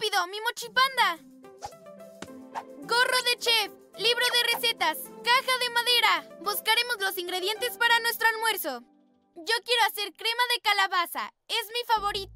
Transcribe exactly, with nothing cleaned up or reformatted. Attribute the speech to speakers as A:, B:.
A: rápido! ¡Mi mochipanda! Gorro de chef, libro de recetas, caja de madera. Buscaremos los ingredientes para nuestro almuerzo. Yo quiero hacer crema de calabaza. Es mi favorita.